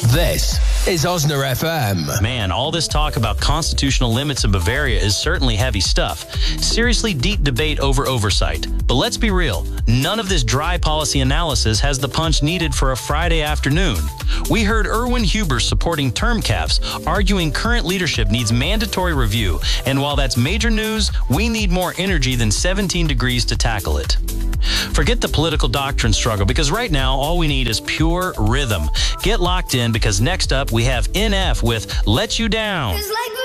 This is Osner FM. Man, all this talk about constitutional limits in Bavaria is certainly heavy stuff. Seriously deep debate over oversight. But let's be real, none of this dry policy analysis has the punch needed for a Friday afternoon. We heard Erwin Huber supporting term caps, arguing current leadership needs mandatory review, and while that's major news, we need more energy than 17 degrees to tackle it. Forget the political doctrine struggle, because right now all we need is pure rhythm. Get locked in, because next up we have NF with Let You Down.